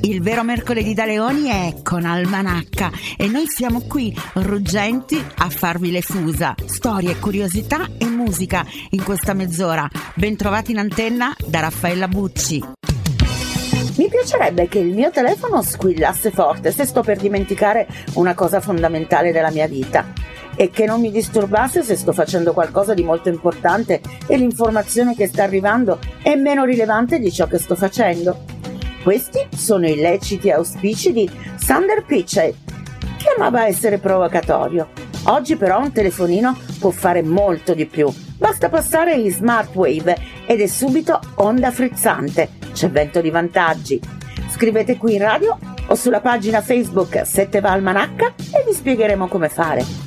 Il vero mercoledì da leoni è con Almanacca e noi siamo qui, ruggenti, a farvi le fusa. Storie, curiosità e musica in questa mezz'ora. Bentrovati in antenna da Raffaella Bucci. Mi piacerebbe che il mio telefono squillasse forte se sto per dimenticare una cosa fondamentale della mia vita e che non mi disturbasse se sto facendo qualcosa di molto importante e l'informazione che sta arrivando è meno rilevante di ciò che sto facendo. Questi sono i leciti auspici di Sander Pitchett, che amava essere provocatorio. Oggi però un telefonino può fare molto di più. Basta passare in Smart Wave ed è subito onda frizzante. C'è vento di vantaggi. Scrivete qui in radio o sulla pagina Facebook 7 va Almanacca e vi spiegheremo come fare.